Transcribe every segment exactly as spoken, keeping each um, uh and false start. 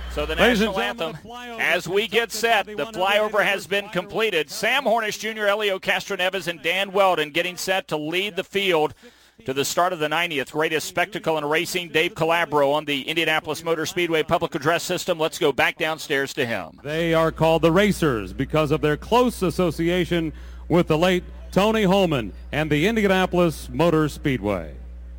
So the national anthem, as we get set, the flyover has been completed. Sam Hornish Junior, Elio Castroneves, and Dan Weldon getting set to lead the field to the start of the ninetieth greatest spectacle in racing. Dave Calabro on the Indianapolis Motor Speedway public address system. Let's go back downstairs to him. They are called the Racers because of their close association with the late Tony Holman and the Indianapolis Motor Speedway.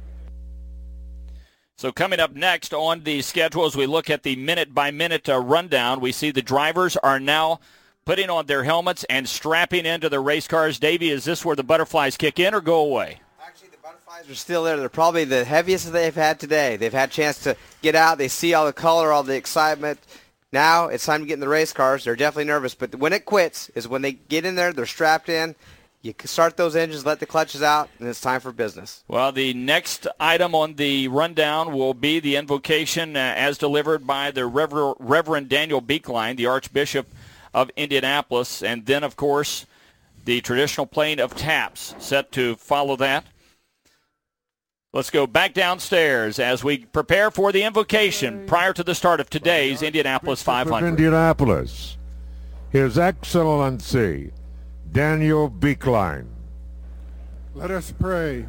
So coming up next on the schedule, as we look at the minute-by-minute uh, rundown, we see the drivers are now putting on their helmets and strapping into their race cars. Davey, is this where the butterflies kick in or go away? Actually, the butterflies are still there. They're probably the heaviest that they've had today. They've had a chance to get out. They see all the color, all the excitement. Now it's time to get in the race cars. They're definitely nervous. But when it quits is when they get in there, they're strapped in. You can start those engines, let the clutches out, and it's time for business. Well, the next item on the rundown will be the invocation uh, as delivered by the Rever- Reverend Daniel Beekline, the Archbishop of Indianapolis. And then, of course, the traditional playing of taps set to follow that. Let's go back downstairs as we prepare for the invocation prior to the start of today's Indianapolis five hundred. Indianapolis, His Excellency Daniel Beekline. Let us pray.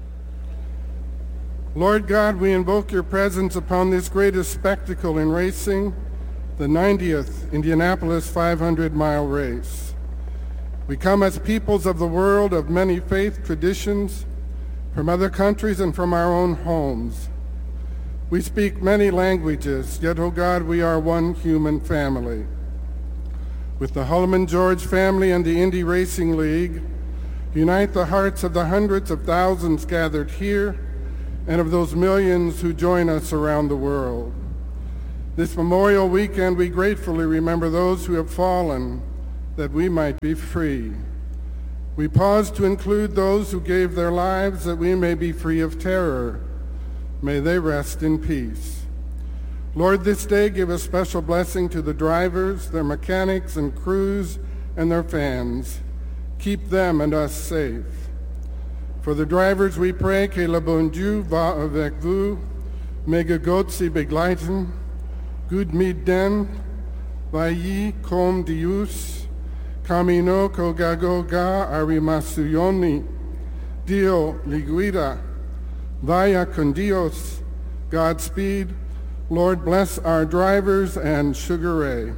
Lord God, we invoke your presence upon this greatest spectacle in racing, the ninetieth Indianapolis five hundred mile race. We come as peoples of the world of many faith traditions, from other countries and from our own homes. We speak many languages, yet, O God, we are one human family. With the Hulman George family and the Indy Racing League, unite the hearts of the hundreds of thousands gathered here and of those millions who join us around the world. This Memorial Weekend, we gratefully remember those who have fallen that we might be free. We pause to include those who gave their lives that we may be free of terror. May they rest in peace. Lord, this day give a special blessing to the drivers, their mechanics and crews, and their fans. Keep them and us safe. For the drivers we pray, que le bon Dieu va avec vous, mega Gott sie begleiten, gut mit den, vai com Dios, camino cogagoga arimasuioni, Dio li guida, vaya con Dios, Godspeed. Lord, bless our drivers and Sugar Ray.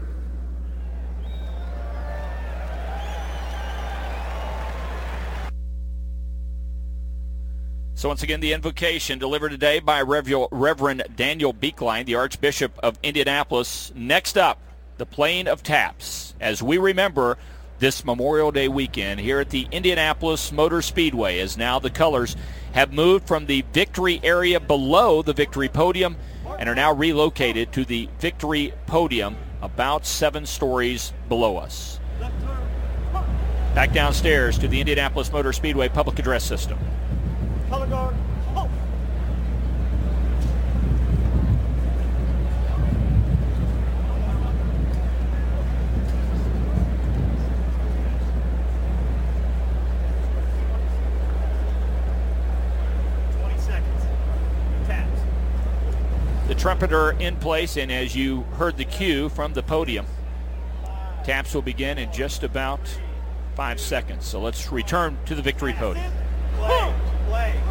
So once again, the invocation delivered today by Reverend Daniel Beekline, the Archbishop of Indianapolis. Next up, the playing of taps, as we remember this Memorial Day weekend here at the Indianapolis Motor Speedway, as now the colors have moved from the victory area below the victory podium and are now relocated to the victory podium about seven stories below us. Back downstairs to the Indianapolis Motor Speedway public address system. Color guard, halt. twenty seconds. Taps. The trumpeter in place, and as you heard the cue from the podium, taps will begin in just about five seconds. So let's return to the victory podium. Play, play.